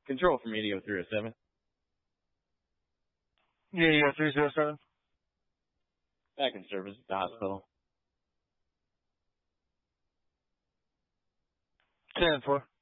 Control from EDO 307. Yeah, 307. Back in service at the hospital. 10-4.